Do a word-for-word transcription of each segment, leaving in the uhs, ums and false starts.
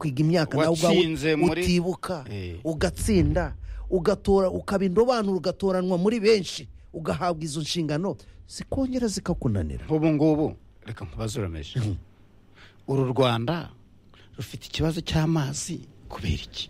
kwiga imyaka nawe ubwawe utibuka ugatsinda ugatora ukaba indobanure ugatoranwa muri benshi ugahabwa izo nshingano zikongera zikakunanira. ubu ngubu reka nkubaze urameje uru Rwanda rufite ikibazo cy'amazi kubera iki?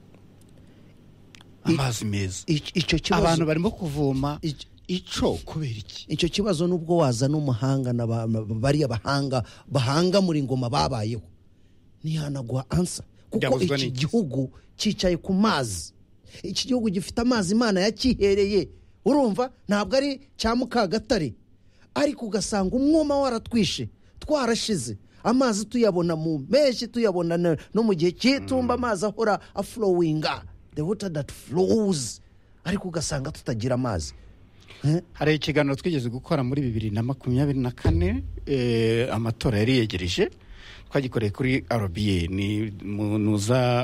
Amazi meza icyo kibazo abantu barimo kuvoma ico kubera iki? icyo kibazo nubwo waza n'umuhanga bari abahanga bahanga muri ngoma babayeho ntihanagwa ansa kuko iki gihugu cyicaye ku mazi. Iki gihugu gifite amazi Imana yakihereye, urumva ntabwo ari cya Mukagatare, ariko ugasanga umwuma waratwishe twarashize amazi tuyabona mu mpeshyi tuyabona no mu gihe cy'itumba amazi ahora aflowinga, the water that flows, ariko ugasanga tutagira amazi. Hari ikiganiro twigeze gukora muri bibiri na makumyabiri na kane amatora yari yegereje twagikoreye kuri R B A ni munuza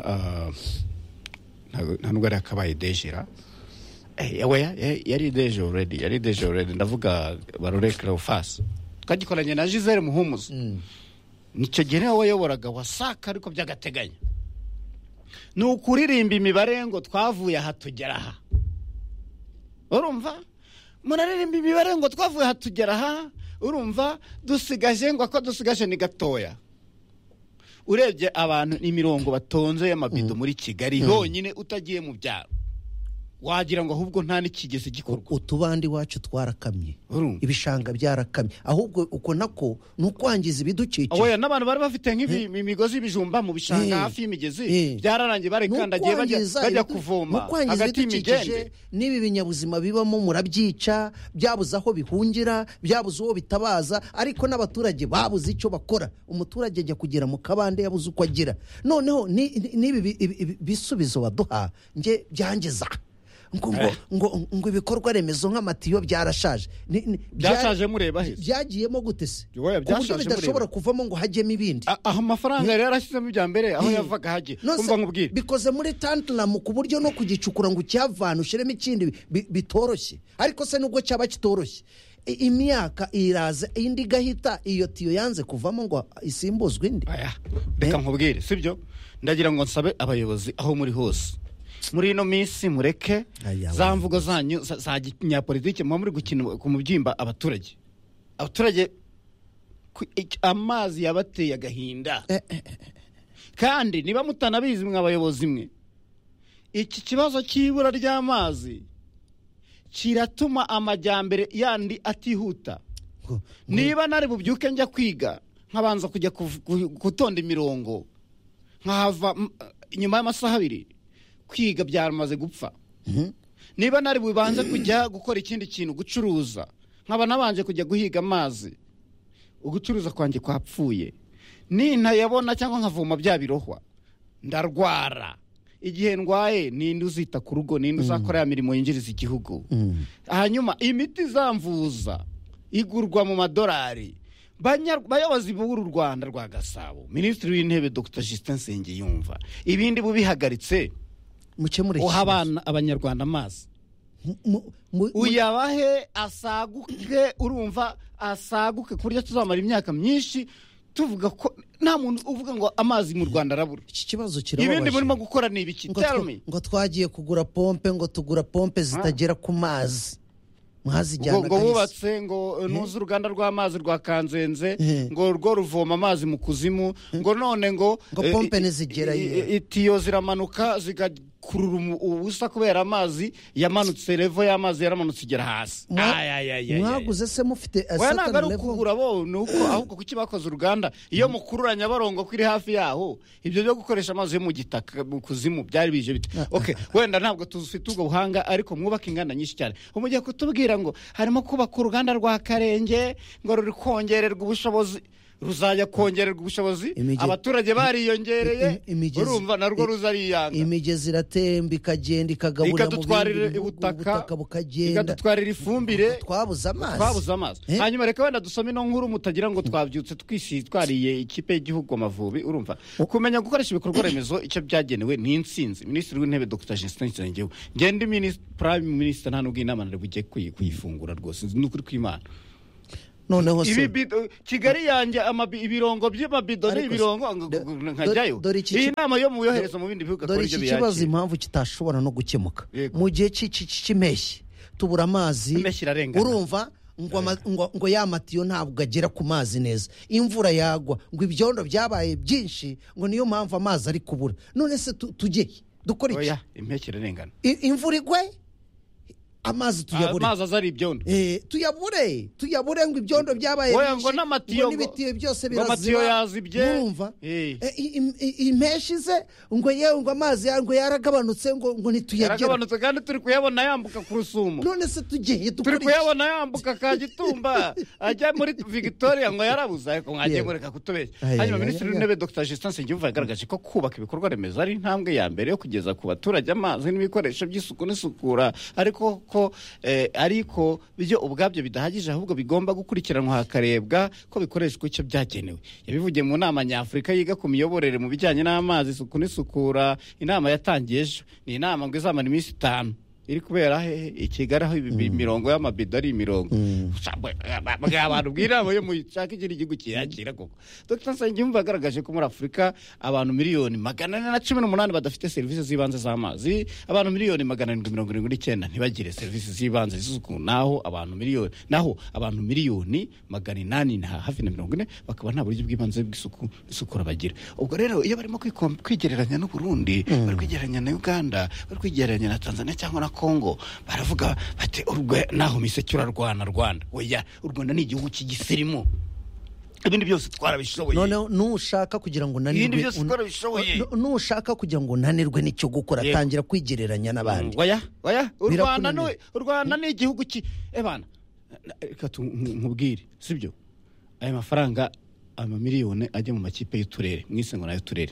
nta nubwo ari akabaye dejera yawe yari deje already yari deje already ndavuga Barore Cleophas twagikoranye na Giselle Muhumuzi nicyo gihe wayoboraga wasaka ariko byagateganya ni ukuririmba imibare ngo twavuye aha tugera aha. Urumva munaririmba imibare ngo twavuye aha tugera aha, urumva dusigaje ngo ako dusigaje ni gatoya. Urebye abantu imirongo batonze y'amabido muri Kigali honyine utagiye mu byaro wagira ngo ahubwo nta n'ikigeze gikorwa. Utubandi wacu twarakamye, ibishanga byarakamye, ahubwo uko nako nukwangiza ibidukikije. Oya n'abantu bari bafite nk'imigozi ibijumba mu bishanga hafi y'imigezi byararangiye barekandagiye bajya kuvoma hagati y'imigende. Nibi binyabuzima bibamo murabyica, byabuze aho bihungira, byabuze uwo bitabaza, ariko n'abaturage babuze icyo bakora. Umuturage ajya kugera mu kabande yabuze uko agira. Noneho nibi bisubizo baduha nge byangiza ngo ngo ngo ibikorwa remezo nk'amatiyo byarashaje. Byashaje mureba he? Byagiyemo gute se? Kuburyo bidashobora kuvamo ngo hajyemo ibindi. Aha amafaranga yari yarashyizemo ibya mbere aho yavaga haje. Kumva nkubwire. Bikoze muri tantramu ku buryo no kugicukura ngo cyavana ushiremo ikindi bitoroshye. Ariko se nubwo cyaba kitoroshye imyaka iraza indi gahita iyo tiyo yanze kuvamo ngo isimbuzwe indi. Aya reka nkubwire sibyo ndagira ngo nsabe abayobozi aho muri hose muri ino minsi mureke za mvugo zanyu za nyapolitike mu muri gukina ku mubyimba abaturage. Abaturage amazi yabateye agahinda kandi niba mutanabizi mwe abayobozi mwe iki kibazo cy'ibura ry'amazi kiratuma amajyambere yandi atihuta. Niba nari bubyuke njya kwiga nkabanza kujya gutonda imirongo nkahava nyuma y'amasaha abiri kwiga byaramaze gupfa. Niba nari bubanze kujya gukora ikindi kintu gucuruza nkaba nabanje kujya guhiga amazi ugucuruza kwanjye kwapfuye. Ninta yabona cyangwa nkavoma bya birohwa ndarwara. Igihe ndwaye ninde uzita ku rugo, ninde uzakora ya mirimo yinjiriza igihugu. Hanyuma imiti zamvuza igurwa mu madolari. Bayobozi b'uru Rwanda rwa Gasabo Minisitiri w'Intebe Dr Justin Nsengiyumva ibindi bubihagaritse mukemure uhabana abanyarwanda amazi uyabahe asaguke. Urumva asaguke kurya tuzamara imyaka myinshi tuvuga ko nta muntu uvuga ngo amazi mu Rwanda arabura. Iki kibazo kirababaje. Ibindi burimo gukora ni ibiki? Tell me. Ngo twagiye kugura pompe ngo tugura pompe zitagera ku mazi. Mwazijyana ngo bubatse ngo nuzu uruganda rw'amazi rwa Kanzenze ngo rwo ruvoma amazi mu kuzimu ngo none ngo ngo pompe nezigera itiyo ziramanuka zigakurura ubusa kubera amazi yamanutse, level y'amazi yaramanutse igera hasi. Mwaguze se mufite asata level kugura bo nuko ahubwo kuki bakoze uruganda iyo mukururanya barongo kwiri hafi yaho ibyo byo gukoresha amazi yo mu gitaka mu kuzimu byari bije bite. Okay wenda ntabwo tuzufite ubwo buhanga ariko mwubaka inganda nyinshi cyane. Umujye kutubwira ngo harimo kubaka uruganda rwa Karenge ngo ruri kongererwa ubushobozi, ruzajya kongererwa ubushobozi abaturage bariyongereye. Urumva narwo ruzariyanga. Imigezi iratemba ikagenda ikagabura mu bindi ubutaka bukagenda ikadutwarira ifumbire twabuze amazi twabuze amazi. Hanyuma reka wenda dusome no nkuru mutagira ngo twabyutse twisi twariye ikipe y'igihugu Amavubi. Urumva kumenya gukoresha ibikorwa remezo icyo byagenewe ni insinzi. Minisitiri w'Intebe Dr Justin Nsengiyumva ngende Prime Minister nta nubwo inama nari bujye kuyifungura rwose n'ukuri kw'Imana. noneho se Kigali yanjye ibirongo by'amabido n'ibirongo nkajyayo. Iyi nama yo muyohereza mu bindi bihugu akora ibyo biyakira. Dore iki kibazo impamvu kitashobora no gukemuka mu gihe cy'impeshyi tubura amazi urumva ngo ngo ngo ya matiyo ntabwo agera ku mazi neza, imvura yagwa ngo ibyondo byabaye byinshi ngo niyo mpamvu amazi ari kubura. None se tujye dukora iki? Oya impeshyi irarengana, imvura igwe amazi tuyabure, amazi azari ibyondo eh tuyabure tuyabure ngo ibyondo byabaye oya ngo n'amatiyo n'ibitiyo byose biraziba, amatiyo yazibye urumva impeshi ze ngo yewe ngo amazi ngo yaragabanutse ngo ngo nituyagera, yaragabanutse kandi turi kuyabona yambuka ku Rusumo. None se tujye turi kuyabona yambuka Kagitumba ajya muri Victoria ngo yarabuze, ariko mwagiye mureka kutubeshya. Hanyuma Minisitiri w'Intebe Dr Justin Nsengiyumva yagaragaje ko kubaka ibikorwa remezo ari intambwe ya mbere yo kugeza ku baturage amazi n'ibikoresho by'isuku n'isukura, ariko ko eh, ariko byo ubwabyo bidahagije, ahubwo bigomba gukurikiranwa hakarebwa ko bikoreshwa icyo byagenewe. Yabivugiye mu nama nyafurika yiga ku miyoborere mu bijyanye n'amazi, isuku n'isukura. Inama yatangiye ejo, ni inama ngo izamara iminsi itanu, iri kubera he i Kigali, aho imirongo y'amabido ari imirongo abantu bw'inama yo mushaka ikindi gihugu kiyakira koko. Dr Nsengiyumva yagaragaje ko muri Afurika abantu miliyoni magana ane na cumi n'umunani badafite serivisi z'ibanze z'amazi, abantu miliyoni magana arindwi mirongo irindwi n'icyenda ntibagire serivisi z'ibanze z'isuku, naho abantu miliyoni naho abantu miliyoni magana inani na hafi na mirongo ine bakaba nta buryo bw'ibanze bw'isuku n'isukura bagira. Ubwo rero iyo barimo kwigereranya n'u Burundi, bari kwigereranya na Uganda, bari kwigereranya na Tanzania cyangwa na Kongo, baravuga bati urwe naho miseke urarwana Rwanda. Oya, u Rwanda ni igihugu cy'igisirimu, ibindi byose twarabishoboye. None nushaka kugira ngo nanirwe, ibindi byose twarabishoboye. Nushaka kugira ngo nanirwe n'icyo gukora, tangira kwigereranya n'abandi. Oya oya, u Rwanda no u Rwanda ni igihugu ki ebana. Reka nkubwire, sibyo? Aya mafaranga ama miliyoni ajya mu makipe y'uturere, mwise ngo nayo turere.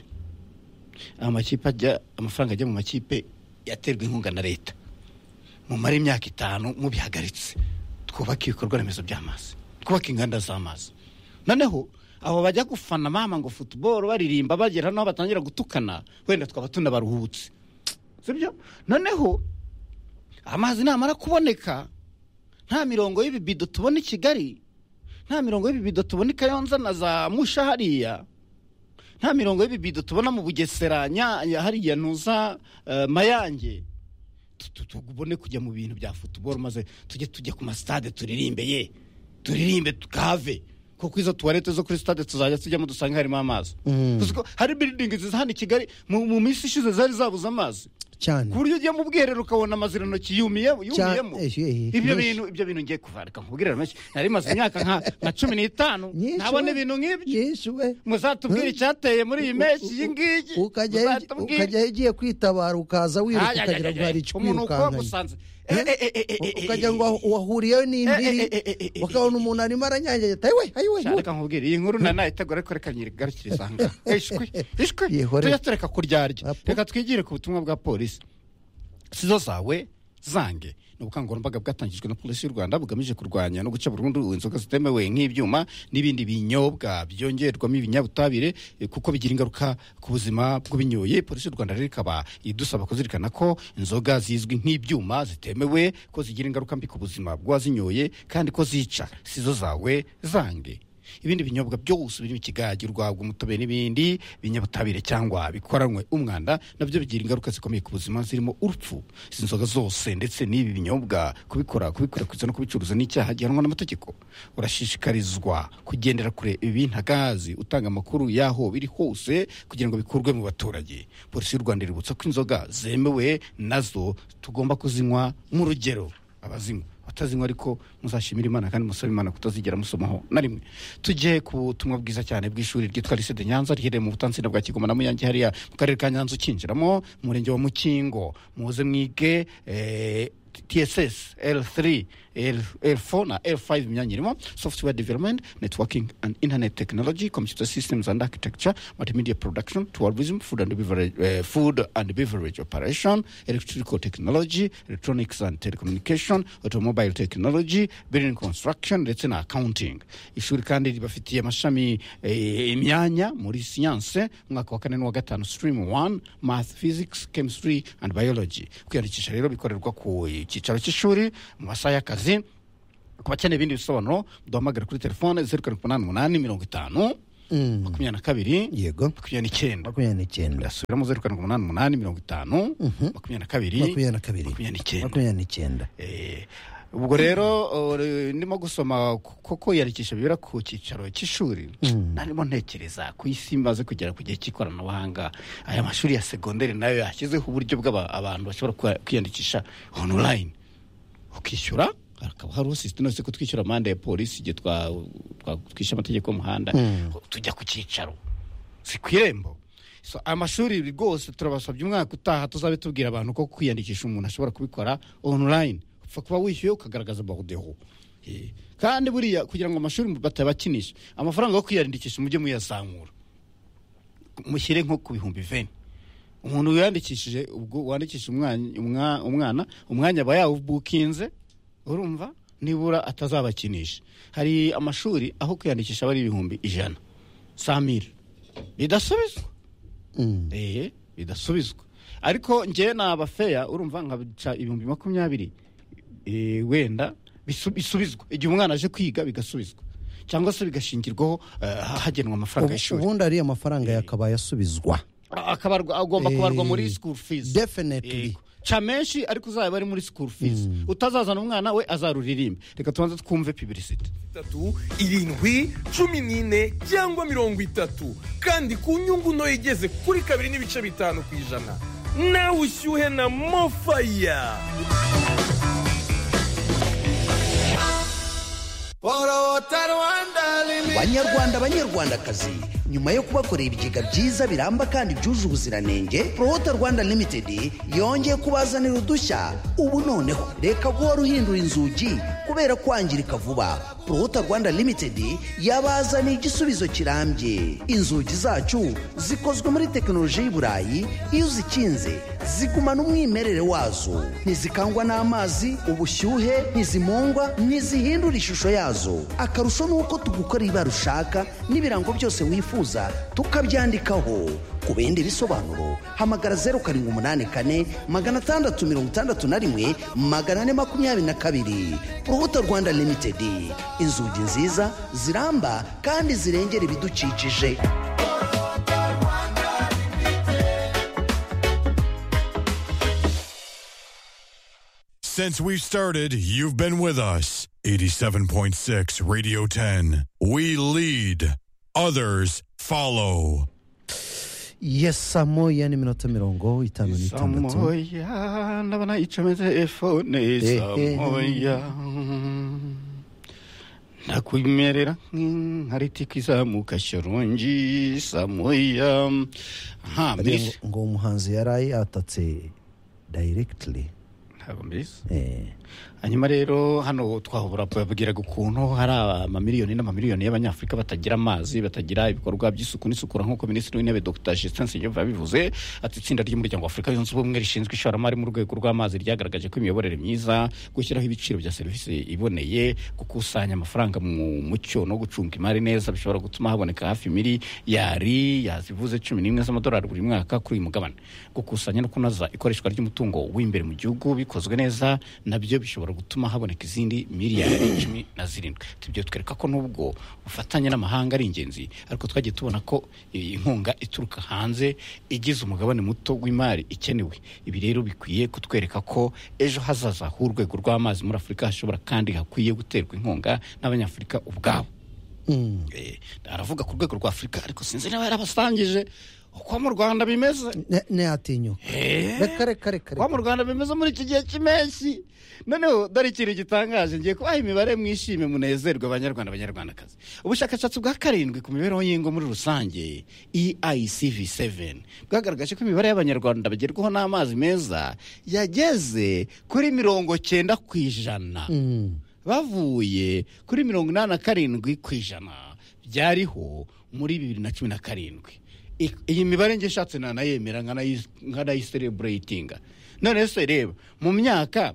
Amakipe ajya amafaranga ajya mu makipe yaterwa inkunga na leta. Mu mari imyaka itanu mu bihagaritse, twubaka ibikorwa remezo by'amazi, twubaka inganda z'amazi. Noneho abo bajya gufana mama ngo football baririmba bagera no batangira gutukana, wenda twaba tunabaruhutse, sibyo? Noneho amazi namara kuboneka, nta mirongo y'ibibido tubona i Kigali, nta mirongo y'ibibido tubona i Kayonza na za Musha hariya, nta mirongo y'ibibido tubona mu Bugesera nya hariya nuza uh, Mayange, tugubone kujya mu bintu bya football maze tujye tujye ku stade turirimbe ye turirimbe tukave, kuko izo toilette zo kuri stade tuzajya tujyamo dusanga harimo amazi. Kuko hari building zihana i Kigali mu minsi ishize zari zabuze amazi cyane, ku buryo ujya mu bwiherero ukabona amazirano kiyumiye yumiyemo. Ibyo bintu ibyo bintu ngiye kuvarika nkubwirira make, nari maze imyaka nka nka cumi n'itanu nabone ibintu nk'ibyo. Muzatubwira icyateye muri iyi meshi iyi ngiyi, ukajya ukajya igiye kwitabara ukaza wiruka ukagira ngo hari icyo gusanze ukajya ngo wahuriyeyo n'imbiri bakabona umuntu arimo aranyanyagiye tayiwe ayiwe. Reka nkubwire iyi nkuru nanayitegura, ariko reka nyirigarukiriza aha ishwe ishwe tuyatureka kuryarya. Reka twigire ku butumwa bwa polisi. Sizo zawe zange ni ubukangurambaga bwatangijwe na polisi y'u Rwanda bugamije kurwanya no guca burundu inzoga zitemewe nk'ibyuma n'ibindi binyobwa byongerwamo ibinyabutabire, kuko bigira ingaruka ku buzima bw'ubinyoye. Polisi y'u Rwanda rero ikaba idusaba kuzirikana ko inzoga zizwi nk'ibyuma zitemewe, ko zigira ingaruka mbi ku buzima bw'uwazinyoye kandi ko zica. Sizo zawe zange. Ibindi binyobwa byose birimo ikigage, urwagwa, umutobe n'ibindi binyabutabire cyangwa bikoranywe umwanda nabyo bigira ingaruka zikomeye ku buzima, zirimo urupfu. Izi nzoga zose ndetse n'ibi binyobwa kubikora kubikwirakwiza no kubicuruza n'icyaha gihanwa n'amategeko. Urashishikarizwa kugendera kure ibi ntagazi, utanga amakuru yaho biri hose kugira ngo bikurwe mu baturage. Polisi y'u Rwanda iributsa ko inzoga zemewe nazo tugomba kuzinywa mu rugero. Abazinywa batazinywa ariko muzashimira Imana kandi musaba Imana kutazigera musomaho na rimwe. Tujye ku butumwa bwiza cyane bw'ishuri ryitwa Lycée de Nyanza riherereye mu Butansinda bwa Kigoma na Muyange hariya mu karere ka Nyanza ukinjiramo mu murenge wa Mukingo. Muze mwige eh, T S S L three L four na L five imyanyirimo software development, networking and internet technology, computer systems and architecture, multimedia production, tourism, food and beverage uh, food and beverage operation, electrical technology, electronics and telecommunication, automobile technology, building construction ndetse na accounting. Ishuri kandi ribafitiye amashami eh, imyanya muri science mwaka wa kane n'uwa gatanu stream one, math, physics, chemistry and biology. Kwiyandikisha rero bikorerwa ku cyicaro cy'ishuri mu masaha y'akazi ku bakeneye ibindi bisobanuro duhamagara kuri telefone zeru karindwi umunani umunani mirongo itanu makumyabiri na kabiri yego makumyabiri n'icyenda makumyabiri n'icyenda ndasubiramo zeru karindwi umunani umunani mirongo itanu makumyabiri na kabiri makumyabiri na kabiri makumyabiri n'icyenda makumyabiri n'icyenda ubwo rero ndimo gusoma ko kwiyandikisha bibera ku cyicaro cy'ishuri narimo ntekereza ku isi imaze kugera ku gihe cy'ikoranabuhanga aya mashuri ya segonderi nayo yashyizeho uburyo bw'abantu bashobora kwiyandikisha online ukishyura hakaba hariho sisiteme yo kutwishyura amande ya polisi igihe twishyura amategeko y'umuhanda tujya ku cyicaro si ku irembo aya mashuri rwose turabasabye umwaka utaha tuzabe tubwira abantu ko kwiyandikisha umuntu ashobora kubikora online upfa kuba wishyuye ukagaragaza bahudeho kandi buriya kugira ngo amashuri batabakinisha amafaranga yo kwiyandikisha mujye muyazamura mushyire nko ku bihumbi veni umuntu wiyandikishije ubwo wandikisha umwana umwana umwanya aba yawubukinze urumva nibura atazabakinisha hari amashuri aho kwiyandikisha bari ibihumbi ijana samira bidasubizwa eh bidasubizwa ariko njye nabafeya urumva nkabica ibihumbi makumyabiri eh wenda bisubizwa igihe umwana aje kwiga bigasubizwa cyangwa se bigashingirwaho hagenwa amafaranga y'ishuri ubundi ari amafaranga yakabaye asubizwa akabarwa agomba kubarwa muri school fees definitely cha menshi ariko uzaba bari muri school fees utazazana umwana we azaruririmba reka tubanze twumve publicity tatu irindwi cumi n'ine cyangwa mirongo itatu kandi ku nyungu no igeze kuri kabiri n'ibice bitanu ku ijana nawe ushyuhe na Mofaya banyarwanda banyarwandakazi nyuma yo kubakorera ibigega byiza biramba kandi byuje ubuziranenge Prohota Rwanda Limited yongeye kubazanira udushya ubu noneho reka guhora uhindura inzugi kubera kwangirika vuba Prohota Rwanda Limited yabazaniye igisubizo kirambye inzugi zacu zikozwe muri tekinoloji y'Iburayi iyo zikinze zigumana umwimerere wazo ntizikangwa n'amazi ubushyuhe ntizimongwa ntizihindura ishusho yazo akarusho nuko tugukora ibara ushaka n'ibirango byose wifuza tukabyandikaho ku bindi bisobanuro hamagara zeru karindwi umunani kane magana atandatu mirongo itandatu na rimwe magana ane makumyabiri na kabiri Prohota Rwanda Limited inzugi nziza ziramba kandi zirengera ibidukikije. Since we've started, you've been with us. eighty-seven point six Radio ten. We lead. Others follow. Yes, Samoya ni minota mirongo itanu n'itandatu. Samoya ndabona icomeze efone Samoya. Nakwimerera nkariti kizamuka shyorongi Samoya. Ha, ngo umuhanzi yarayi atatse directly. Eh hanyuma rero hano twahobora babwiraga ukuntu hari amamiliyoni n'amamiliyoni y'abanyafrika batagira amazi batagira ibikorwa by'isuku n'isukura nk'uko Minisitiri w'Intebe Dr Justin Nsengiyumva yabivuze ati itsinda ry'umuryango wa Afurika yunze ubumwe rishinzwe ishoramari mu rwego rw'amazi ryagaragaje ko imiyoborere myiza gushyiraho ibiciro bya serivisi iboneye gukusanya amafaranga mu mucyo no gucunga imari neza bishobora gutuma haboneka hafi miliyari yazivuze cumi n'imwe z'amadolari buri mwaka kuri uyu mugabane gukusanya no kunoza ikoreshwa ry'umutungo w'imbere mu gihugu bikozwe neza nabyo bishobora gutuma haboneka izindi miliyari cumi na zirindwi tubyo twereka ko nubwo ufatanye n'amahanga ari ingenzi ariko twagiye tubona ko inkunga ituruka hanze igize umugabane muto w'imari ikenewe ibi rero bikwiye kutwereka ko ejo hazaza h'urwego rw'amazi muri Afurika hashobora kandi hakwiye guterwa inkunga n'abanyafurika ubwabo mm. eh, aravuga ku rwego rwa Afurika ariko sinzi niba yarabasangije uko mu Rwanda bimeze ne atinyo reka reka reka uko mu Rwanda bimeze muri iki gihe cy'impeshyi noneho dore ikintu gitangaje ngiye kubaha imibare mwishime munezerwa abanyarwanda abanyarwandakazi ubushakashatsi bwa karindwi ku mibereho y'ingo muri rusange E I C V seven bwagaragaje ko imibare y'abanyarwanda bagerwaho n'amazi meza yageze kuri mirongo cyenda ku ijana bavuye kuri mirongo inani na karindwi ku ijana byariho muri bibiri na cumi na karindwi iyi mibare nge shatse nanayemera nkanayisereburayitinga none se reba mu myaka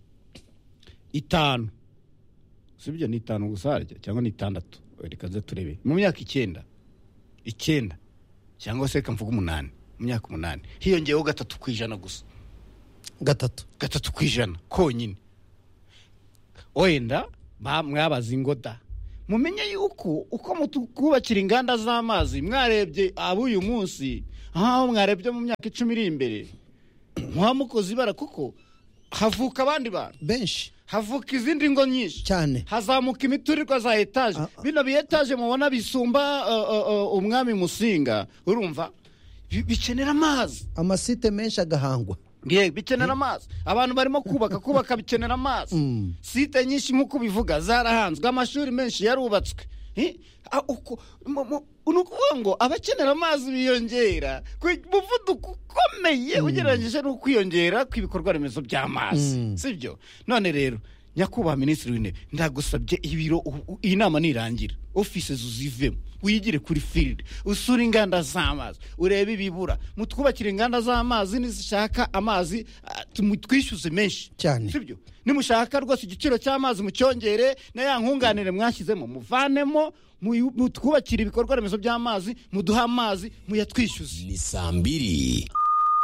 itanu sibyo ni itanu gusa harya cyangwa ni itandatu reka nze turebe mu myaka icyenda icyenda cyangwa se reka mvuga umunani mu myaka umunani hiyongeyeho gatatu ku ijana gusa gatatu gatatu ku ijana konyine wenda mwabaza ingoda mumenye yuko uko mutukubakira inganda z'amazi mwarebye ab'uyu munsi aho mwarebye mu myaka icumi iri imbere mwamukoze ibara kuko havuka abandi bantu benshi havuka izindi ngo nyinshi cyane hazamuka imiturirwa za etaje ah, bino bi etaje mubona bisumba uh, uh, uh, umwami Musinga urumva bikenera amazi amasite menshi agahangwa ye bikenera amazi abantu barimo kubaka kubaka bikenera amazi mm. site nyinshi nkuko bivuga zarahanzwe amashuri menshi yarubatswe uko unukuvuga ngo abakenera amazi biyongera ku muvuduko ukomeye ugereranyije no kwiyongera kw'ibikorwa remezo by'amazi mm. sibyo none rero nyakubahwa minisitiri w'intebe ndagusabye ibiro iyi nama nirangira office zuzivemo wigire kuri field usura inganda z'amazi urebe ibibura mutwubakira inganda z'amazi nizishaka amazi tumutwishyuze menshi cyane sibyo nimushaka rwose igiciro cy'amazi mucyongere na ya nkunganire mwashyizemo muvanemo mutwubakira ibikorwa remezo by'amazi muduha amazi muyatwishyuze ni saa mbiri